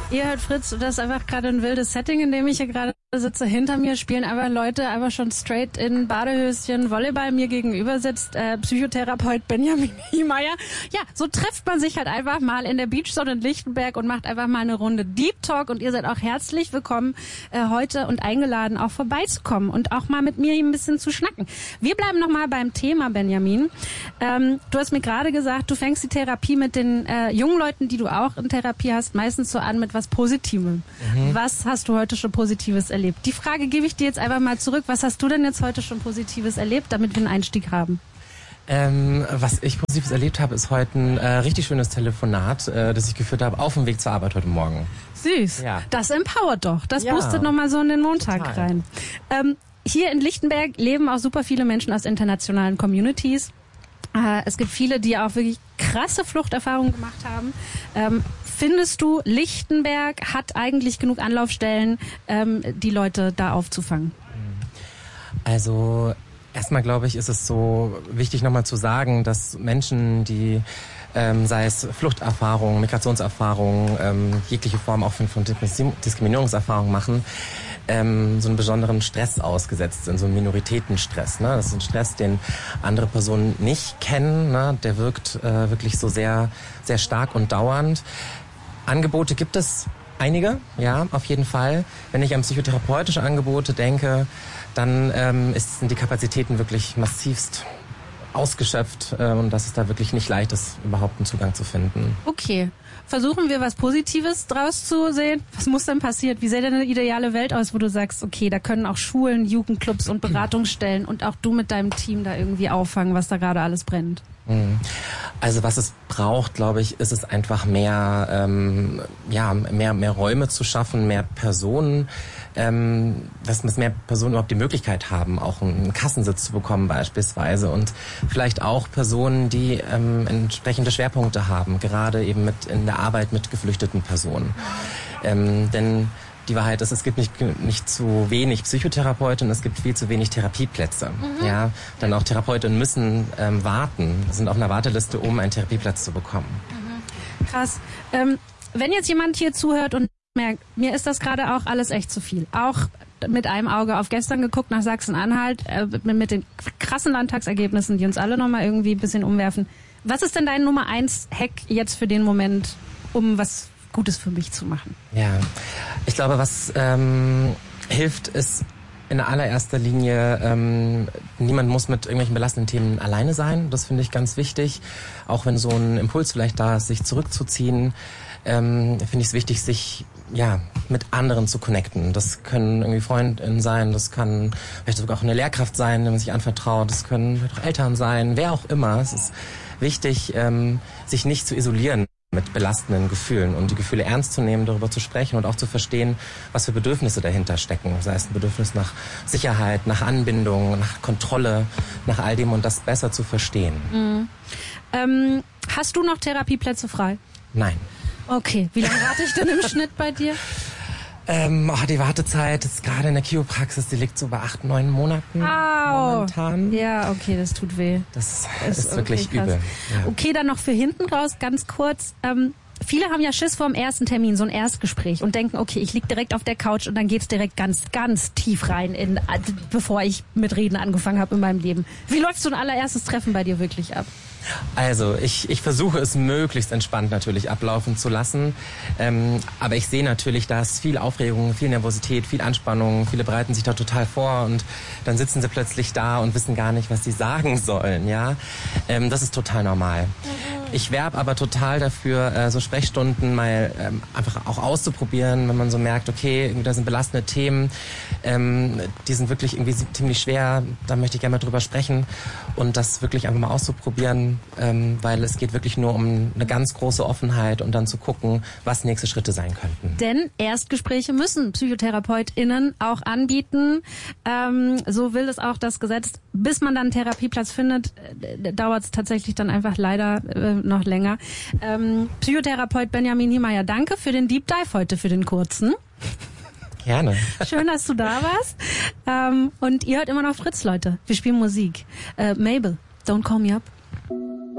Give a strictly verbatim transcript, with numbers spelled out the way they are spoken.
Ihr hört Fritz, das ist einfach gerade ein wildes Setting, in dem ich hier gerade sitze. Hinter mir spielen aber Leute einfach schon straight in Badehöschen Volleyball. Mir gegenüber sitzt äh, Psychotherapeut Benjamin Hiemeier. Ja, so trifft man sich halt einfach mal in der Beachzone in Lichtenberg und macht einfach mal eine Runde Deep Talk. Und ihr seid auch herzlich willkommen äh, heute und eingeladen, auch vorbeizukommen und auch mal mit mir ein bisschen zu schnacken. Wir bleiben nochmal beim Thema, Benjamin. Ähm, du hast mir gerade gesagt, du fängst die Therapie mit den äh, jungen Leuten, die du auch in Therapie hast, meistens so an mit was Positivem. Mhm. Was hast du heute schon Positives erlebt? Die Frage gebe ich dir jetzt einfach mal zurück. Was hast du denn jetzt heute schon Positives erlebt, damit wir einen Einstieg haben? Ähm, was ich Positives erlebt habe, ist heute ein äh, richtig schönes Telefonat, äh, das ich geführt habe auf dem Weg zur Arbeit heute Morgen. Süß. Ja. Das empowert doch. Das ja. boostet nochmal so in den Montag Total. rein. Ähm, hier in Lichtenberg leben auch super viele Menschen aus internationalen Communities. Äh, es gibt viele, die auch wirklich krasse Fluchterfahrungen gemacht haben. Ähm, Findest du, Lichtenberg hat eigentlich genug Anlaufstellen, ähm, die Leute da aufzufangen? Also erstmal glaube ich, ist es so wichtig nochmal zu sagen, dass Menschen, die ähm, sei es Fluchterfahrungen, Migrationserfahrungen, ähm, jegliche Form auch von, von Diskriminierungserfahrungen machen, ähm, so einen besonderen Stress ausgesetzt sind, so einen Minoritätenstress. Ne? Das ist ein Stress, den andere Personen nicht kennen. Ne? Der wirkt äh, wirklich so sehr, sehr stark und dauernd. Angebote gibt es einige, ja, auf jeden Fall. Wenn ich an psychotherapeutische Angebote denke, dann ähm, ist, sind die Kapazitäten wirklich massivst ausgeschöpft äh, und dass es da wirklich nicht leicht ist, überhaupt einen Zugang zu finden. Okay. Versuchen wir was Positives draus zu sehen. Was muss denn passieren? Wie sähe denn eine ideale Welt aus, wo du sagst, okay, da können auch Schulen, Jugendclubs und Beratungsstellen und auch du mit deinem Team da irgendwie auffangen, was da gerade alles brennt? Also was es braucht, glaube ich, ist es einfach mehr, ähm, ja, mehr, mehr Räume zu schaffen, mehr Personen, ähm, dass mehr Personen überhaupt die Möglichkeit haben, auch einen Kassensitz zu bekommen beispielsweise und vielleicht auch Personen, die ähm, entsprechende Schwerpunkte haben, gerade eben mit in der Arbeit mit geflüchteten Personen, ähm, denn die Wahrheit ist, es gibt nicht, nicht zu wenig Psychotherapeuten, es gibt viel zu wenig Therapieplätze. Mhm. Ja, dann auch Therapeutinnen müssen ähm, warten, sind auf einer Warteliste, um einen Therapieplatz zu bekommen. Mhm. Krass. Ähm, wenn jetzt jemand hier zuhört und merkt, mir ist das gerade auch alles echt zu viel, auch mit einem Auge auf gestern geguckt nach Sachsen-Anhalt, äh, mit den krassen Landtagsergebnissen, die uns alle nochmal irgendwie ein bisschen umwerfen. Was ist denn dein Nummer eins Hack jetzt für den Moment, um was Gutes für mich zu machen? Ja, ich glaube, was ähm, hilft, ist in allererster Linie, ähm, niemand muss mit irgendwelchen belastenden Themen alleine sein. Das finde ich ganz wichtig. Auch wenn so ein Impuls vielleicht da ist, sich zurückzuziehen, ähm, finde ich es wichtig, sich ja mit anderen zu connecten. Das können irgendwie Freundinnen sein, das kann vielleicht sogar auch eine Lehrkraft sein, der man sich anvertraut, das können vielleicht auch Eltern sein, wer auch immer. Es ist wichtig, ähm, sich nicht zu isolieren mit belastenden Gefühlen und die Gefühle ernst zu nehmen, darüber zu sprechen und auch zu verstehen, was für Bedürfnisse dahinter stecken. Sei es ein Bedürfnis nach Sicherheit, nach Anbindung, nach Kontrolle, nach all dem und das besser zu verstehen. Mhm. Ähm, hast du noch Therapieplätze frei? Nein. Okay, wie lange warte ich denn im Schnitt bei dir? Ähm, oh, die Wartezeit ist gerade in der Kio-Praxis, die liegt so bei acht, neun Monaten Au. momentan. Ja, okay, das tut weh. Das, das ist, ist wirklich okay, übel. Ja. Okay, dann noch für hinten raus, ganz kurz. Ähm, viele haben ja Schiss vor dem ersten Termin, so ein Erstgespräch und denken, okay, ich lieg direkt auf der Couch und dann geht's direkt ganz, ganz tief rein, in, bevor ich mit Reden angefangen habe in meinem Leben. Wie läuft so ein allererstes Treffen bei dir wirklich ab? Also ich, ich versuche es möglichst entspannt natürlich ablaufen zu lassen, ähm, aber ich sehe natürlich, da ist viel Aufregung, viel Nervosität, viel Anspannung, viele bereiten sich da total vor und dann sitzen sie plötzlich da und wissen gar nicht, was sie sagen sollen, ja, ähm, das ist total normal. Mhm. Ich werbe aber total dafür, äh, so Sprechstunden mal ähm, einfach auch auszuprobieren, wenn man so merkt, okay, da sind belastende Themen, ähm, die sind wirklich irgendwie ziemlich schwer, da möchte ich gerne mal drüber sprechen und das wirklich einfach mal auszuprobieren, ähm, weil es geht wirklich nur um eine ganz große Offenheit und dann zu gucken, was nächste Schritte sein könnten. Denn Erstgespräche müssen PsychotherapeutInnen auch anbieten. Ähm, so will es auch das Gesetz. Bis man dann einen Therapieplatz findet, äh, dauert es tatsächlich dann einfach leider äh, noch länger. Ähm, Psychotherapeut Benjamin Hiemeier, danke für den Deep Dive heute, für den kurzen. Gerne. Schön, dass du da warst. Ähm, und ihr hört immer noch Fritz, Leute. Wir spielen Musik. Äh, Mabel, Don't Call Me Up.